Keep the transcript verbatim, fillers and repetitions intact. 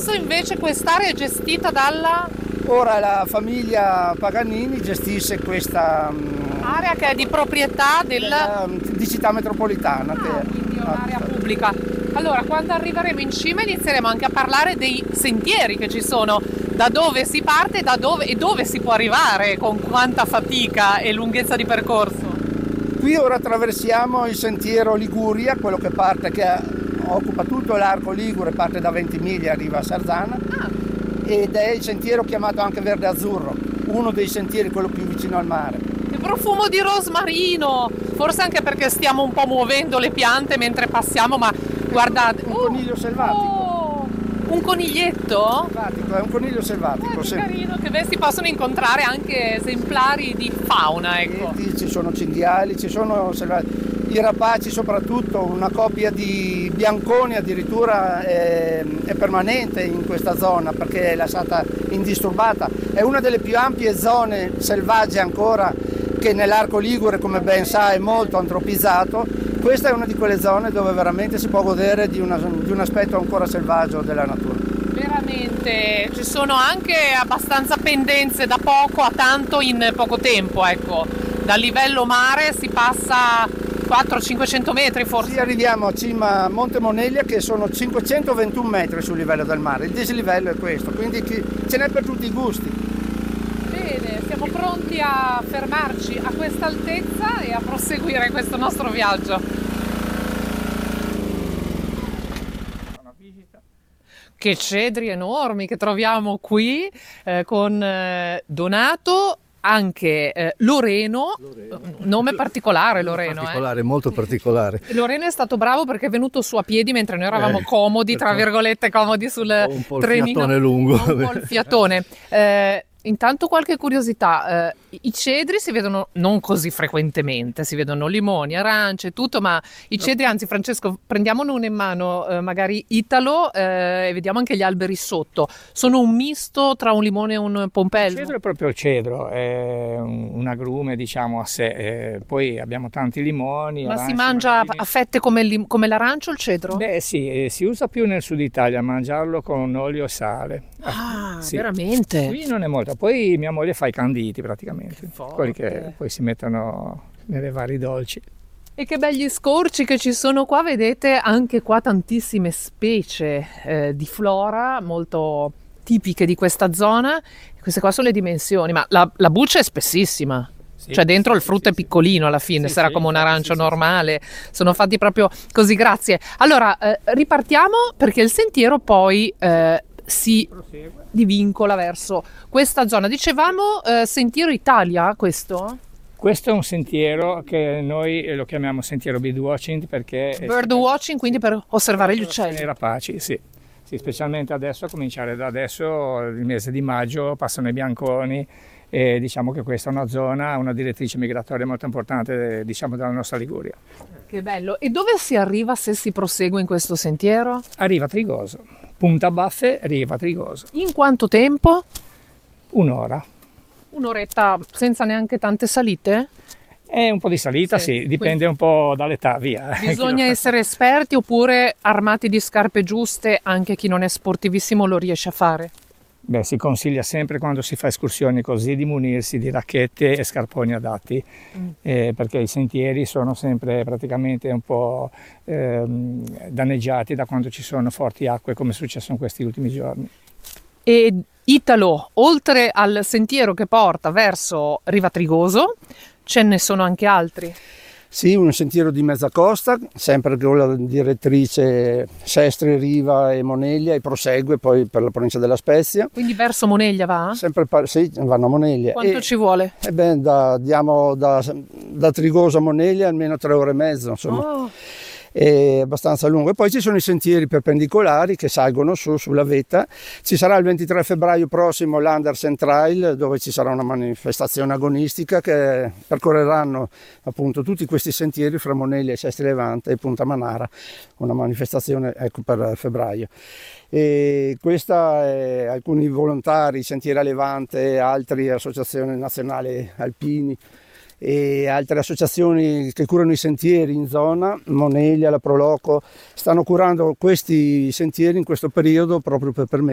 adesso invece quest'area è gestita dalla... Ora la famiglia Paganini gestisce questa mh, area che è di proprietà del... della, di città metropolitana. Ah, che, quindi è un'area pubblica. Allora, quando arriveremo in cima inizieremo anche a parlare dei sentieri che ci sono, da dove si parte da dove, e dove si può arrivare, con quanta fatica e lunghezza di percorso. Qui ora attraversiamo il sentiero Liguria, quello che parte, che occupa tutto l'arco ligure, parte da Ventimiglia e arriva a Sarzana, Ah. ed è il sentiero chiamato anche Verde Azzurro, uno dei sentieri, quello più vicino al mare. Che profumo di rosmarino! Forse anche perché stiamo un po' muovendo le piante mentre passiamo, ma guardate... Un coniglio selvatico. Oh, un coniglietto? Selvatico, è un coniglio selvatico. Eh, che sì. carino, che beh, si possono incontrare anche esemplari di fauna, ecco. E ci sono cinghiali, ci sono selvatici. I rapaci soprattutto, una coppia di bianconi addirittura è, è permanente in questa zona perché è lasciata indisturbata. È una delle più ampie zone selvagge ancora, che nell'arco ligure, come ben sa, è molto antropizzato. Questa è una di quelle zone dove veramente si può godere di, una, di un aspetto ancora selvaggio della natura. Veramente, ci sono anche abbastanza pendenze da poco a tanto in poco tempo, ecco. Dal livello mare si passa quattrocento cinquecento metri forse. Sì, arriviamo a cima a Monte Moneglia, che sono cinquecentoventuno metri sul livello del mare. Il dislivello è questo, quindi chi, ce n'è per tutti i gusti. Bene, siamo pronti a fermarci a questa altezza e a proseguire questo nostro viaggio. Che cedri enormi che troviamo qui, eh, con eh, Donato, anche eh, Loreno, Loreno, nome particolare Loreno. Particolare, eh. molto particolare. Loreno è stato bravo perché è venuto su a piedi mentre noi eravamo eh, comodi, tra virgolette comodi sul un po' il trenino. fiatone lungo. Un po' il fiatone. Eh, Intanto qualche curiosità, eh, i cedri si vedono non così frequentemente, si vedono limoni, arance, tutto, ma i cedri, anzi Francesco, prendiamone uno in mano, eh, magari Italo, eh, e vediamo anche gli alberi sotto. Sono un misto tra un limone e un pompelmo? Il cedro è proprio il cedro, è un, un agrume diciamo a sé, eh, poi abbiamo tanti limoni. Ma arance, si mangia mandorine. a fette come, il, come l'arancio il cedro? Beh sì, eh, si usa più nel sud Italia mangiarlo con olio e sale. Ah, sì. Veramente? Qui non è molto. Poi mia moglie fa i canditi praticamente, Che forte. quelli che poi si mettono nelle vari dolci. E che begli scorci che ci sono qua, vedete anche qua tantissime specie eh, di flora molto tipiche di questa zona. Queste qua sono le dimensioni, ma la, la buccia è spessissima. Sì, cioè dentro sì, il frutto sì, è piccolino alla fine, sì, sarà sì, come un arancio sì, sì, normale, sono fatti proprio così, grazie. Allora, eh, ripartiamo perché il sentiero poi eh, si divincola verso questa zona. Dicevamo eh, Sentiero Italia questo? Questo è un sentiero che noi lo chiamiamo sentiero birdwatching perché... Bird watching, quindi per osservare gli uccelli. I rapaci, sì. Sì, specialmente adesso, a cominciare da adesso, il mese di maggio, passano i bianconi e diciamo che questa è una zona, una direttrice migratoria molto importante, diciamo, della nostra Liguria. Che bello. E dove si arriva se si prosegue in questo sentiero? Arriva a Trigoso. Punta Baffe, arriva a Trigoso. In quanto tempo? Un'ora. Un'oretta senza neanche tante salite? È un po' di salita, sì, sì, dipende un po' dall'età, via. Bisogna essere esperti oppure armati di scarpe giuste, anche chi non è sportivissimo lo riesce a fare? Beh, si consiglia sempre quando si fa escursioni così di munirsi di racchette e scarponi adatti, mm. eh, perché i sentieri sono sempre praticamente un po' eh, danneggiati da quando ci sono forti acque, come è successo in questi ultimi giorni. E Italo, oltre al sentiero che porta verso Riva Trigoso, ce ne sono anche altri? Sì, un sentiero di mezza costa, sempre con la direttrice Sestri, Riva e Moneglia, e prosegue poi per la provincia della Spezia. Quindi verso Moneglia va? Sempre, sì, vanno a Moneglia. Quanto e, ci vuole? E beh, da, diamo da, da Trigoso a Moneglia almeno tre ore e mezzo, insomma. Oh. È abbastanza lungo. E poi ci sono i sentieri perpendicolari che salgono su sulla vetta. Ci sarà il ventitré febbraio prossimo l'Andersen Trail, dove ci sarà una manifestazione agonistica che percorreranno appunto tutti questi sentieri fra Moneglia e Sestri Levante e Punta Manara, una manifestazione, ecco, per febbraio. E questa è alcuni volontari, Sentieri a Levante, altre associazioni nazionali alpini e altre associazioni che curano i sentieri in zona, Moneglia, la Proloco, stanno curando questi sentieri in questo periodo proprio per permettere